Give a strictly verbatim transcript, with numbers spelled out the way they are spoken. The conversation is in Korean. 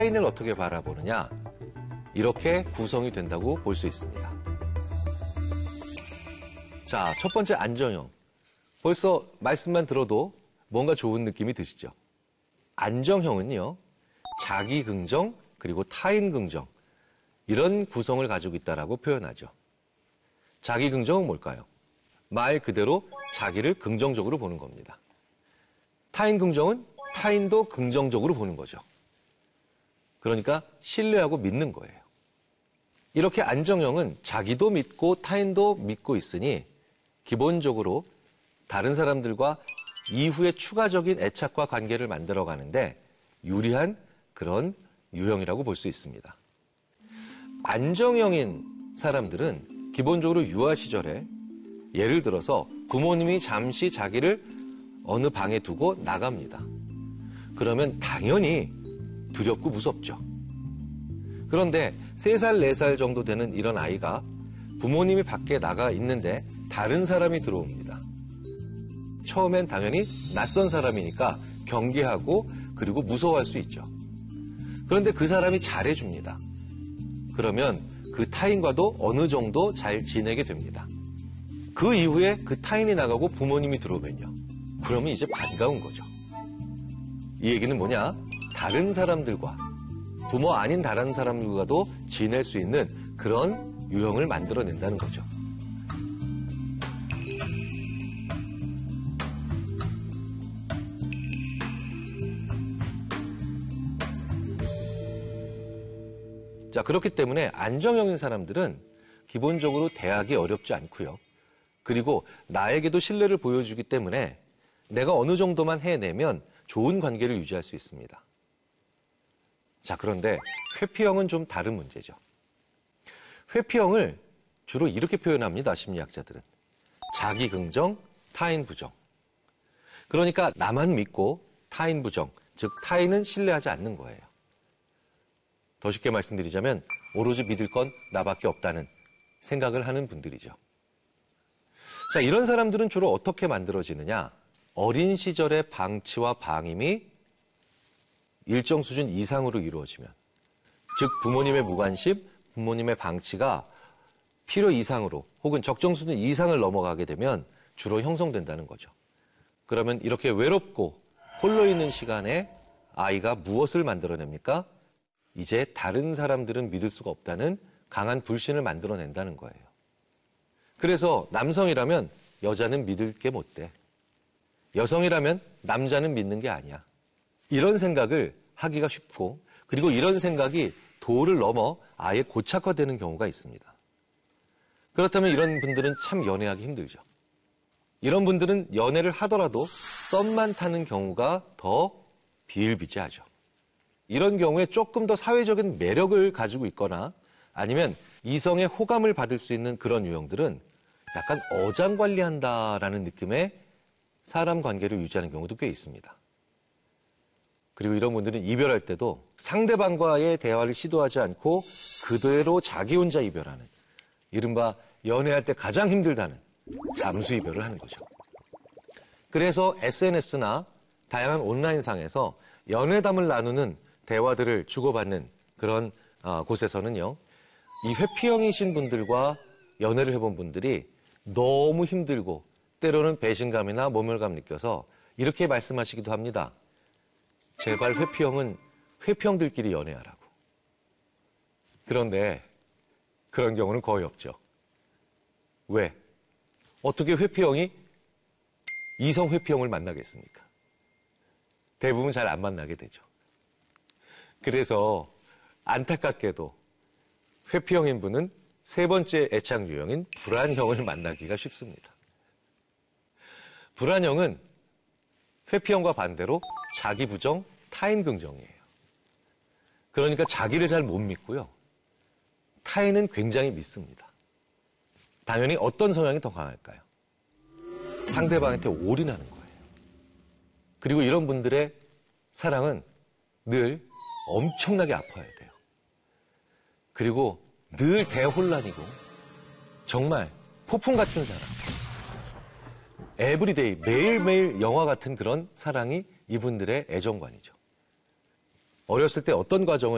타인을 어떻게 바라보느냐, 이렇게 구성이 된다고 볼 수 있습니다. 자, 첫 번째 안정형. 벌써 말씀만 들어도 뭔가 좋은 느낌이 드시죠? 안정형은요, 자기 긍정 그리고 타인 긍정, 이런 구성을 가지고 있다라고 표현하죠. 자기 긍정은 뭘까요? 말 그대로 자기를 긍정적으로 보는 겁니다. 타인 긍정은 타인도 긍정적으로 보는 거죠. 그러니까 신뢰하고 믿는 거예요. 이렇게 안정형은 자기도 믿고 타인도 믿고 있으니 기본적으로 다른 사람들과 이후에 추가적인 애착과 관계를 만들어가는데 유리한 그런 유형이라고 볼 수 있습니다. 안정형인 사람들은 기본적으로 유아 시절에 예를 들어서 부모님이 잠시 자기를 어느 방에 두고 나갑니다. 그러면 당연히 두렵고 무섭죠. 그런데 세 살, 네 살 정도 되는 이런 아이가 부모님이 밖에 나가 있는데 다른 사람이 들어옵니다. 처음엔 당연히 낯선 사람이니까 경계하고 그리고 무서워할 수 있죠. 그런데 그 사람이 잘해줍니다. 그러면 그 타인과도 어느 정도 잘 지내게 됩니다. 그 이후에 그 타인이 나가고 부모님이 들어오면요. 그러면 이제 반가운 거죠. 이 얘기는 뭐냐? 다른 사람들과, 부모 아닌 다른 사람들과도 지낼 수 있는 그런 유형을 만들어낸다는 거죠. 자, 그렇기 때문에 안정형인 사람들은 기본적으로 대하기 어렵지 않고요. 그리고 나에게도 신뢰를 보여주기 때문에 내가 어느 정도만 해내면 좋은 관계를 유지할 수 있습니다. 자, 그런데 회피형은 좀 다른 문제죠. 회피형을 주로 이렇게 표현합니다, 심리학자들은. 자기 긍정, 타인 부정. 그러니까 나만 믿고 타인 부정, 즉 타인은 신뢰하지 않는 거예요. 더 쉽게 말씀드리자면 오로지 믿을 건 나밖에 없다는 생각을 하는 분들이죠. 자, 이런 사람들은 주로 어떻게 만들어지느냐? 어린 시절의 방치와 방임이 일정 수준 이상으로 이루어지면, 즉 부모님의 무관심, 부모님의 방치가 필요 이상으로 혹은 적정 수준 이상을 넘어가게 되면 주로 형성된다는 거죠. 그러면 이렇게 외롭고 홀로 있는 시간에 아이가 무엇을 만들어냅니까? 이제 다른 사람들은 믿을 수가 없다는 강한 불신을 만들어낸다는 거예요. 그래서 남성이라면 여자는 믿을 게 못 돼. 여성이라면 남자는 믿는 게 아니야. 이런 생각을 하기가 쉽고, 그리고 이런 생각이 도를 넘어 아예 고착화되는 경우가 있습니다. 그렇다면 이런 분들은 참 연애하기 힘들죠. 이런 분들은 연애를 하더라도 썸만 타는 경우가 더 비일비재하죠. 이런 경우에 조금 더 사회적인 매력을 가지고 있거나 아니면 이성의 호감을 받을 수 있는 그런 유형들은 약간 어장관리한다라는 느낌의 사람 관계를 유지하는 경우도 꽤 있습니다. 그리고 이런 분들은 이별할 때도 상대방과의 대화를 시도하지 않고 그대로 자기 혼자 이별하는, 이른바 연애할 때 가장 힘들다는 잠수 이별을 하는 거죠. 그래서 에스엔에스나 다양한 온라인상에서 연애담을 나누는 대화들을 주고받는 그런 곳에서는요, 이 회피형이신 분들과 연애를 해본 분들이 너무 힘들고 때로는 배신감이나 모멸감 느껴서 이렇게 말씀하시기도 합니다. 제발 회피형은 회피형들끼리 연애하라고. 그런데 그런 경우는 거의 없죠. 왜? 어떻게 회피형이 이성 회피형을 만나겠습니까? 대부분 잘 안 만나게 되죠. 그래서 안타깝게도 회피형인 분은 세 번째 애착 유형인 불안형을 만나기가 쉽습니다. 불안형은 회피형과 반대로 자기 부정, 타인 긍정이에요. 그러니까 자기를 잘 못 믿고요. 타인은 굉장히 믿습니다. 당연히 어떤 성향이 더 강할까요? 상대방한테 올인하는 거예요. 그리고 이런 분들의 사랑은 늘 엄청나게 아파야 돼요. 그리고 늘 대혼란이고 정말 폭풍 같은 사랑. 에브리데이, 매일매일 영화 같은 그런 사랑이 이분들의 애정관이죠. 어렸을 때 어떤 과정을